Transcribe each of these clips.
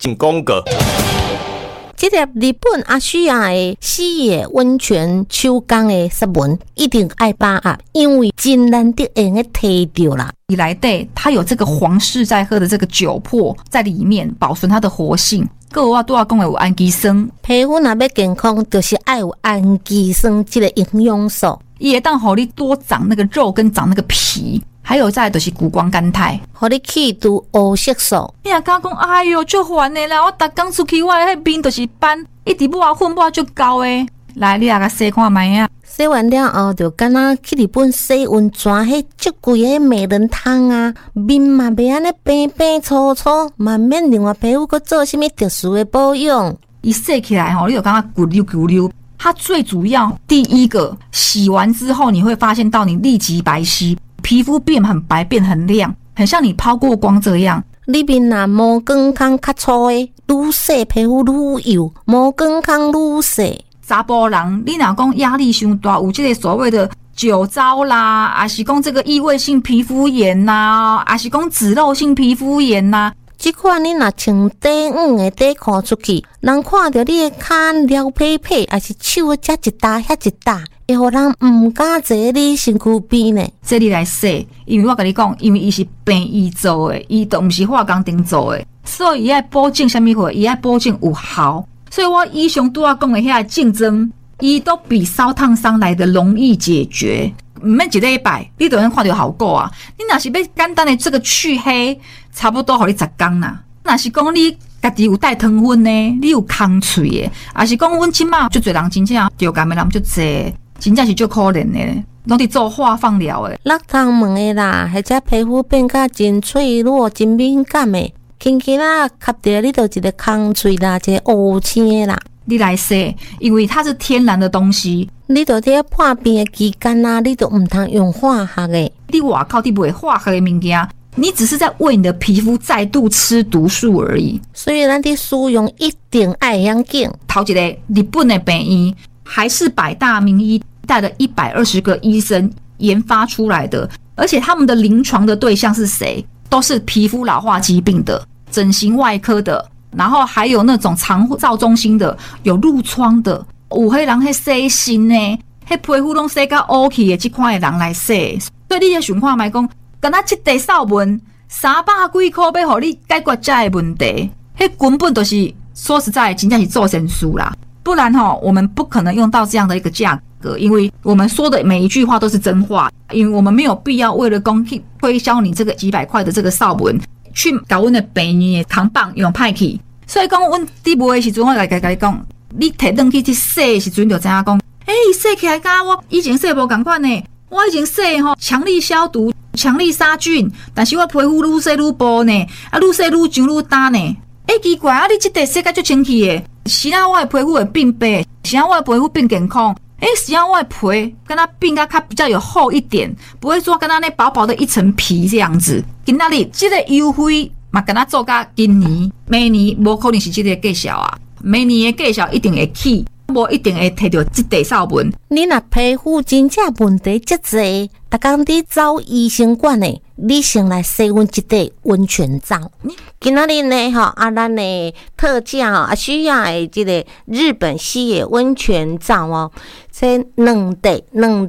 广告。 这个日本阿须亚的西野温泉手工的食文一定爱把握，因为真难得用的摕到啦。 以来对，它有这个皇室在喝的这个酒粕在里面，保存它的活性。各有都要讲的有氨基酸， 皮肤若要健康，就是爱有氨基酸这个营养素， 伊会当互你多长那个肉跟长那个皮。还有再来就是谷胱甘肽， 互你去除黑色素。 你若讲哎哟，足烦的啦！我逐工出去，我迄面就是斑，一直抹粉抹足高诶。来，你来甲洗看卖啊！ 洗完了后，就敢若去日本洗温泉，迄足贵诶美人汤啊，面嘛袂安尼白白粗粗，嘛免另外皮肤搁做啥物特殊诶保养。 一洗起来吼，你就感觉骨溜骨溜。它最主要第一个，洗完之后你会发现到你立即白皙。皮肤变很白，变很亮，很像你抛过光这样。 你面若毛光康较粗诶，愈洗皮肤愈油，毛光康愈细。 查甫人，你若讲压力伤大，有这个所谓的酒糟啦，还是讲这个异位性皮肤炎呐，还是讲脂漏性皮肤炎呐。 即款你若穿短的短裤出去，人看到你的脚撩皮皮，还是手遮一大遐一大，会互人唔敢坐你身躯边呢。 这你来洗，因为我跟你讲，因为伊是病医做的，伊都唔是化工店做的，所以伊爱保证什么货？伊爱保证有效。所以我以上拄仔讲的遐竞争，伊都比烧烫伤来的容易解决。唔免一礼拜，你就能看到效果啊！你若是要简单的这个去黑，差不多互你10天啦。若是讲你家己有带糖分呢，你有空喙的，还是讲阮即马足侪人真正着感的人足侪，真正是足可怜的，拢伫做化放疗的。 落汤问的啦，或者皮肤变甲真脆弱、真敏感的，轻轻啊吸着你就一个空喙啦，一个乌青的啦。 你来洗，因为它是天然的东西。 你在这破病的期间啊，你都唔通用化学的。 你外口你不会化学的物件，你只是在为你的皮肤再度吃毒素而已。 所以咱的使用一定爱严谨。 头一个日本的病院还是百大名医带了120个医生研发出来的，而且他们的临床的对象是谁？都是皮肤老化疾病的、整形外科的。然后还有那种长照中心的，有褥疮的，有迄人迄洗身的，迄皮肤拢洗到乌起的，这款的人来洗。所以你也想看卖讲，敢若这地扫文300几块要互你解决这个问题，迄根本就是说实在，真正是做神书啦。不然我们不可能用到这样的一个价格，因为我们说的每一句话都是真话，因为我们没有必要为了去推销你这个几百块的这个扫文。去搞阮的病院的扛棒用歹去，所以讲阮伫卖的时阵，我来甲你讲，你摕转去去洗的时阵，就知影讲，洗起来甲我以前洗无共款呢。我以前洗强力消毒、强力杀菌，但是我皮肤愈洗愈薄呢，愈洗愈痒愈干呢。奇怪啊！你这地洗甲足清气的，是啊，我的皮肤会变白，是啊，我的皮肤变健康。是啊，我的皮跟它变甲较比较有厚一点，不会说跟它那薄薄的一层皮这样子。今仔日这个优惠嘛，跟它做甲今年、明年无可能是这个价效啊，明年的价效一定会起，无一定会摕到这地扫文。 你若皮肤真正问题这侪，逐工伫走医生馆的，你先来洗阮一块温泉皂。今仔日呢咱的特价需要的这个日本西野温泉皂这两块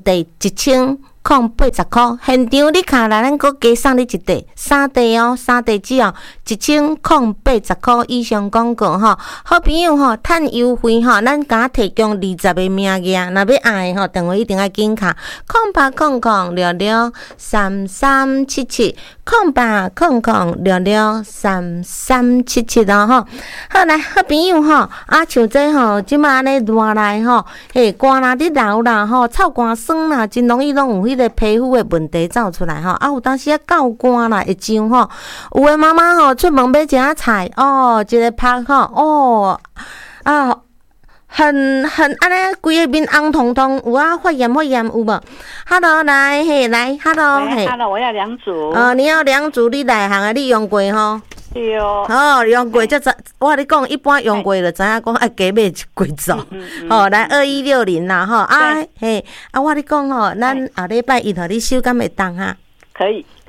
1080块，现场你看来咱搁加送你一块，3块3块只要1080块以上广告好朋友趁优惠咱甲提供20个名额，若要爱电话一定要紧卡0800663377 0800663377好来，好朋友像这即马咧热来寒若伫流啦臭寒酸啦，真容易拢有迄个皮肤的问题走出来有当时够寒啦会痒有的妈妈出门要食菜一个拍很安尼规个面红彤彤，有发炎有无 ？Hello 来来 ，Hello Hello 我要2组。 你要2组，你内行你用过对用过才知。我跟你讲，一般用过就知影讲加买一几组。来2160啦我跟你讲咱下礼拜一你手敢会动哈？ 可以。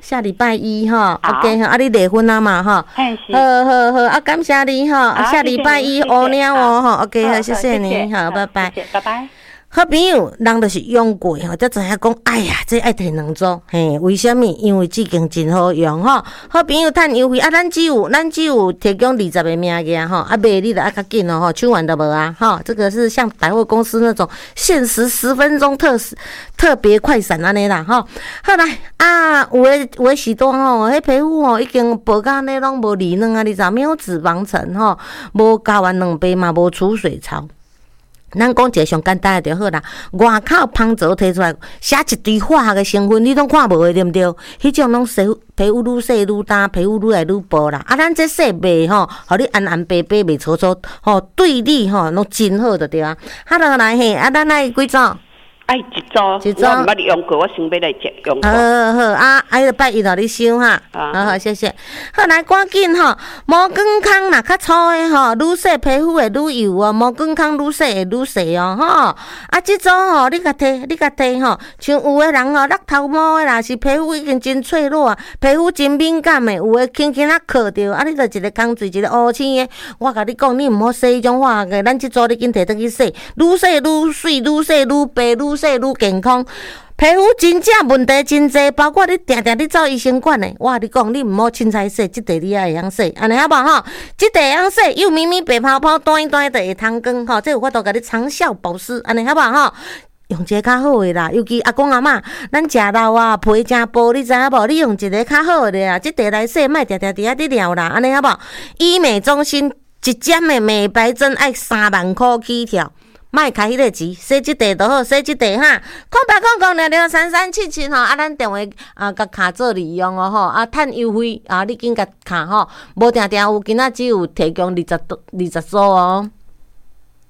下礼拜一哈好 ，OK 哈，啊你离婚啊嘛哈， 嘿是， 好，啊感谢你哈， 好下礼拜一谢谢哦鸟哦哈，OK 好， 好谢谢你，好，拜拜。 谢谢拜拜。 好朋友，人就是用过吼，才知影讲，哎呀，这爱摕两组，嘿，为什么？因为这间真好用吼。好朋友趁优惠啊，咱只有提供20个名额吼，啊，卖你就爱较紧哦吼，抢完都无啊，吼，这个是像百货公司那种限时10分钟特别快闪安尼啦，吼。好来啊，有的时段吼，迄皮肤吼已经薄到安尼拢无利软啊，你知没有脂肪层吼，无加完两杯嘛，无储水槽。咱讲一个上简单的就好啦，外口芳泽摕出来，写一堆化学的成分，你拢看无的对毋对？迄种拢洗皮肤愈洗愈干，皮肤愈来愈薄啦。啊，咱这洗袂吼，互你红红白白袂粗粗，吼对你吼拢真好就对啊。好落来嘿，啊，咱来几组？ 哎，一组，我毋捌你用过，我想要来用过。 好啊，啊，拜一互你收哈。好，谢谢。好来，赶紧吼，毛管康若较粗的吼，愈洗皮肤会愈油哦，毛管康愈洗会愈细哦，吼。啊，即组吼，你甲摕吼，像有的人吼，落头毛的啦，是皮肤已经真脆弱啊，皮肤真敏感的，有的轻轻啊磕着，啊，你就一个空水，一个乌青的，我甲你讲，你毋好洗迄种化学的，咱即组你紧摕倒去洗，愈洗愈水，愈洗愈白，愈洗愈健康。皮肤真正问题真济，包括你定定你走医生馆的，我甲你讲，你毋好凊彩洗，即块你也会晓洗，安尼好无吼？即块会晓洗，又咪咪白泡泡，端就会通光吼，这有法度甲你长效保湿，安尼好无吼？用一个较好的啦，尤其阿公阿嬷，咱食肉啊，皮真薄，你知影无？你用一个较好的啦，即块来洗，莫定定伫遐伫撩啦，安尼好无？医美中心一针的美白针爱3万块起跳。莫开迄个钱，洗即块就好，洗即块哈。0800663377吼，啊，咱电话甲卡做利用哦吼，啊，趁优惠啊，你紧甲卡吼，无定定有，今仔只有提供20组哦。